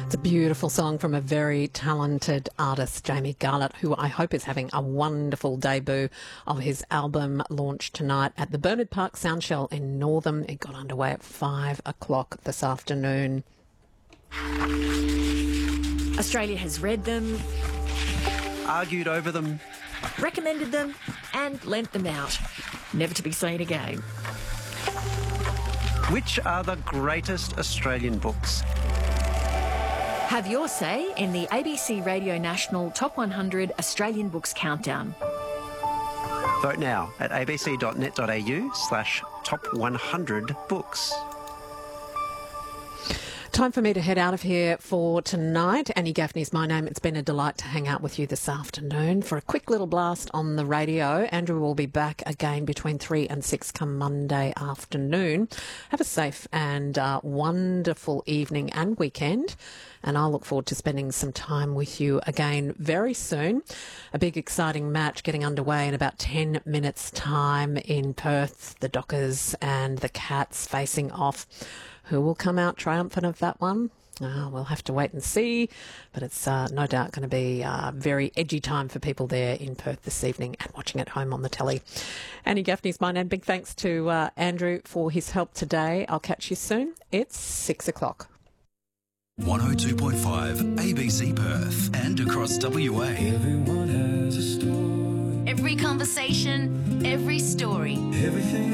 It's a beautiful song from a very talented artist, Jamie Garlett, who I hope is having a wonderful debut of his album launched tonight at the Bernard Park Soundshell in Northam. It got underway at 5 o'clock this afternoon. Australia has read them, argued over them, recommended them and lent them out, never to be seen again. Which are the greatest Australian books? Have your say in the ABC Radio National Top 100 Australian Books Countdown. Vote now at abc.net.au/top100books. Time for me to head out of here for tonight. Annie Gaffney's my name. It's been a delight to hang out with you this afternoon for a quick little blast on the radio. Andrew will be back again between 3 and 6 come Monday afternoon. Have a safe and wonderful evening and weekend. And I'll look forward to spending some time with you again very soon. A big exciting match getting underway in about 10 minutes' time in Perth. The Dockers and the Cats facing off. Who will come out triumphant of that one? We'll have to wait and see, but it's no doubt going to be a very edgy time for people there in Perth this evening and watching at home on the telly. Annie Gaffney's my name. Big thanks to Andrew for his help today. I'll catch you soon. It's 6 o'clock. 102.5 ABC Perth and across WA. Everyone has a story. Every conversation, every story. Everything.